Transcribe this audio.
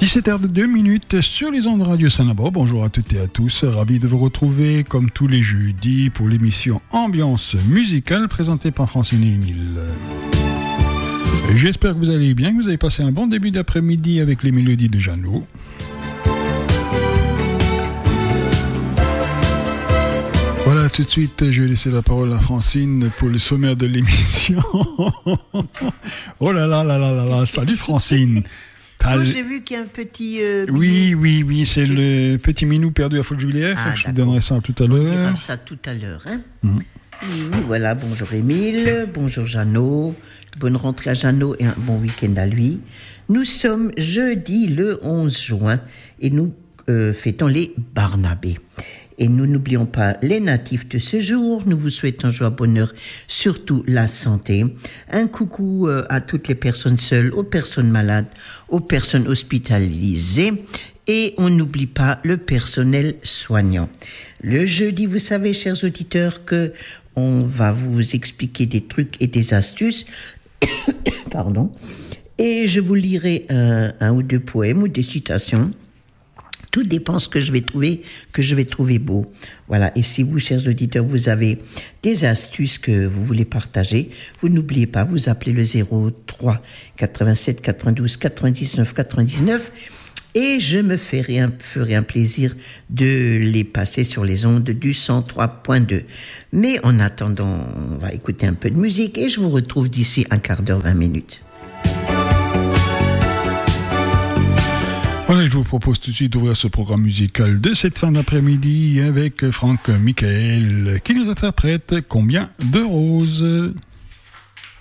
17h02 sur les ondes de Radio Sanabo. Bonjour à toutes et à tous. Ravi de vous retrouver comme tous les jeudis pour l'émission Ambiance musicale présentée par Francine et Émile. J'espère que vous allez bien, que vous avez passé un bon début d'après-midi avec les mélodies de Jeannot. Voilà, tout de suite, je vais laisser la parole à Francine pour le sommaire de l'émission. Oh là là là là là là, salut Francine. Moi, j'ai vu qu'il y a un petit... Oui, c'est le petit minou perdu à Fourvière. Je vous donnerai ça tout à l'heure. On dira ça tout à l'heure. Hein. Oui, voilà, bonjour Émile, bonjour Jeannot, bonne rentrée à Jeannot et un bon week-end à lui. Nous sommes jeudi le 11 juin et nous fêtons les Barnabés. Et nous n'oublions pas les natifs de ce jour. Nous vous souhaitons joie, bonheur, surtout la santé. Un coucou à toutes les personnes seules, aux personnes malades, aux personnes hospitalisées. Et on n'oublie pas le personnel soignant. Le jeudi, vous savez, chers auditeurs, que on va vous expliquer des trucs et des astuces. Pardon. Et je vous lirai un ou deux poèmes ou des citations. Tout dépend ce que je vais trouver beau. Voilà. Et si vous, chers auditeurs, vous avez des astuces que vous voulez partager, vous n'oubliez pas, vous appelez le 03 87 92 99 99 et je me ferai un plaisir de les passer sur les ondes du 103.2. Mais en attendant, on va écouter un peu de musique et je vous retrouve d'ici un quart d'heure, 20 minutes. Voilà, je vous propose tout de suite d'ouvrir ce programme musical de cette fin d'après-midi avec Franck Michael qui nous interprète Combien de roses ?